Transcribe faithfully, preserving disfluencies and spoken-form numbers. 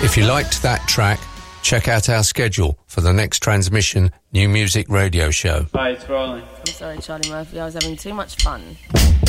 If you liked that track, check out our schedule for the next transmission New Music Radio Show. Hi, it's Rolling. I'm sorry, Charlie Murphy. I was having too much fun.